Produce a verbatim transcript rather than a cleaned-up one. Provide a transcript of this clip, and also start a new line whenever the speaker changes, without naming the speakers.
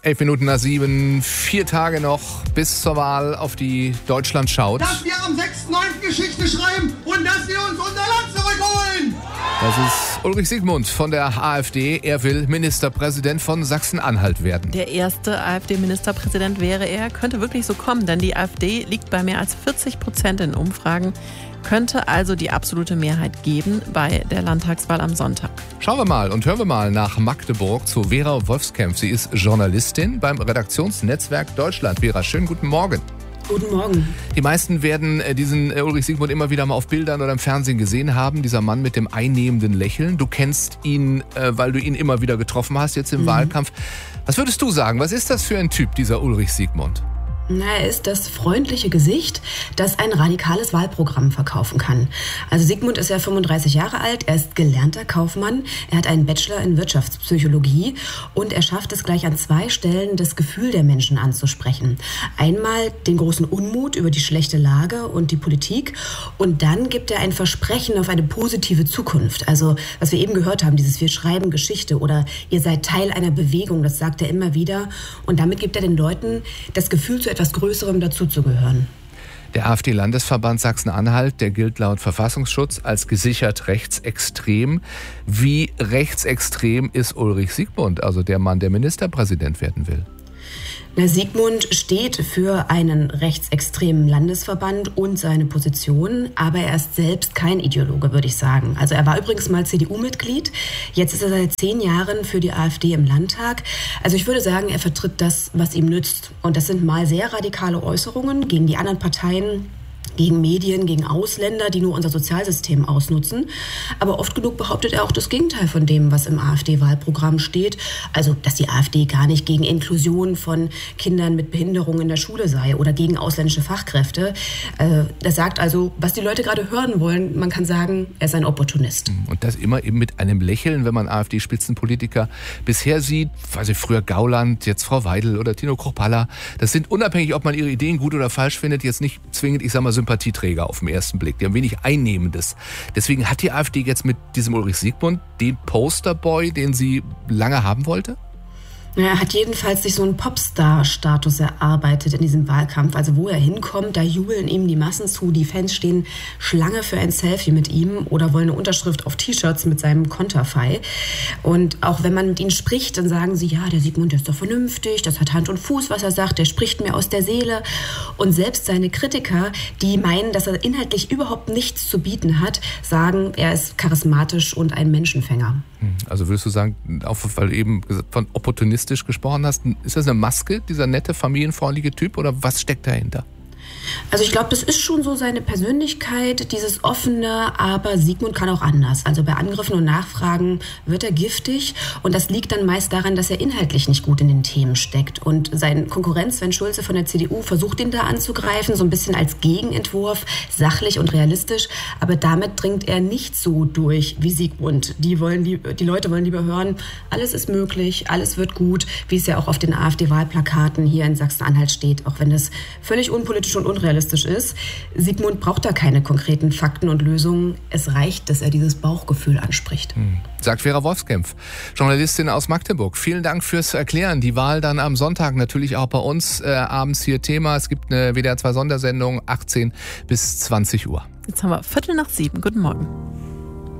Elf Minuten nach sieben, vier Tage noch bis zur Wahl, auf die Deutschland schaut.
Dass wir am sechsten neunten Geschichte schreiben und dass wir uns unser Land zurückholen.
Das ist Ulrich Siegmund von der AfD. Er will Ministerpräsident von Sachsen-Anhalt werden.
Der erste AfD-Ministerpräsident wäre er. Könnte wirklich so kommen, denn die AfD liegt bei mehr als vierzig Prozent in Umfragen. Könnte also die absolute Mehrheit geben bei der Landtagswahl am Sonntag.
Schauen wir mal und hören wir mal nach Magdeburg zu Vera Wolfskämpf. Sie ist Journalistin beim Redaktionsnetzwerk Deutschland. Vera, schönen guten Morgen.
Guten Morgen.
Die meisten werden diesen Ulrich Siegmund immer wieder mal auf Bildern oder im Fernsehen gesehen haben. Dieser Mann mit dem einnehmenden Lächeln. Du kennst ihn, weil du ihn immer wieder getroffen hast, jetzt im mhm. Wahlkampf. Was würdest du sagen? Was ist das für ein Typ, dieser Ulrich Siegmund?
Na, er ist das freundliche Gesicht, das ein radikales Wahlprogramm verkaufen kann. Also Siegmund ist ja fünfunddreißig Jahre alt, er ist gelernter Kaufmann, er hat einen Bachelor in Wirtschaftspsychologie und er schafft es gleich an zwei Stellen, das Gefühl der Menschen anzusprechen. Einmal den großen Unmut über die schlechte Lage und die Politik und dann gibt er ein Versprechen auf eine positive Zukunft. Also was wir eben gehört haben, dieses wir schreiben Geschichte oder ihr seid Teil einer Bewegung, das sagt er immer wieder und damit gibt er den Leuten das Gefühl zu etwas Größerem dazuzugehören.
Der AfD-Landesverband Sachsen-Anhalt, der gilt laut Verfassungsschutz als gesichert rechtsextrem. Wie rechtsextrem ist Ulrich Siegmund, also der Mann, der Ministerpräsident werden will?
Na, Siegmund steht für einen rechtsextremen Landesverband und seine Position, aber er ist selbst kein Ideologe, würde ich sagen. Also er war übrigens mal C D U-Mitglied, jetzt ist er seit zehn Jahren für die AfD im Landtag. Also ich würde sagen, er vertritt das, was ihm nützt. Und das sind mal sehr radikale Äußerungen gegen die anderen Parteien, gegen Medien, gegen Ausländer, die nur unser Sozialsystem ausnutzen. Aber oft genug behauptet er auch das Gegenteil von dem, was im AfD-Wahlprogramm steht. Also, dass die AfD gar nicht gegen Inklusion von Kindern mit Behinderung in der Schule sei oder gegen ausländische Fachkräfte. Äh, das sagt also, was die Leute gerade hören wollen. Man kann sagen, er ist ein Opportunist.
Und das immer eben mit einem Lächeln, wenn man AfD-Spitzenpolitiker bisher sieht. Also früher Gauland, jetzt Frau Weidel oder Tino Kruppalla. Das sind unabhängig, ob man ihre Ideen gut oder falsch findet, jetzt nicht zwingend, ich sag mal, Sympathieträger auf den ersten Blick. Die haben wenig Einnehmendes. Deswegen hat die AfD jetzt mit diesem Ulrich Siegmund den Posterboy, den sie lange haben wollte?
Er hat jedenfalls sich so einen Popstar-Status erarbeitet in diesem Wahlkampf. Also wo er hinkommt, da jubeln ihm die Massen zu. Die Fans stehen Schlange für ein Selfie mit ihm oder wollen eine Unterschrift auf T-Shirts mit seinem Konterfei. Und auch wenn man mit ihnen spricht, dann sagen sie, ja, der Siegmund, der ist doch vernünftig, das hat Hand und Fuß, was er sagt, der spricht mir aus der Seele. Und selbst seine Kritiker, die meinen, dass er inhaltlich überhaupt nichts zu bieten hat, sagen, er ist charismatisch und ein Menschenfänger.
Also würdest du sagen, auch weil du eben von opportunistisch gesprochen hast, ist das eine Maske, dieser nette, familienfreundliche Typ, oder was steckt dahinter?
Also ich glaube, das ist schon so seine Persönlichkeit, dieses offene, aber Siegmund kann auch anders. Also bei Angriffen und Nachfragen wird er giftig und das liegt dann meist daran, dass er inhaltlich nicht gut in den Themen steckt. Und sein Konkurrent Sven Schulze von der C D U versucht ihn da anzugreifen, so ein bisschen als Gegenentwurf, sachlich und realistisch, aber damit dringt er nicht so durch wie Siegmund. Die wollen, die, die Leute wollen lieber hören, alles ist möglich, alles wird gut, wie es ja auch auf den AfD-Wahlplakaten hier in Sachsen-Anhalt steht, auch wenn das völlig unpolitisch und unrealistisch ist. Siegmund braucht da keine konkreten Fakten und Lösungen. Es reicht, dass er dieses Bauchgefühl anspricht.
Hm. Sagt Vera Wolfskämpf, Journalistin aus Magdeburg. Vielen Dank fürs Erklären. Die Wahl dann am Sonntag natürlich auch bei uns äh, abends hier Thema. Es gibt eine W D R zwei Sondersendung, achtzehn bis zwanzig Uhr.
Jetzt haben wir Viertel nach sieben. Guten Morgen.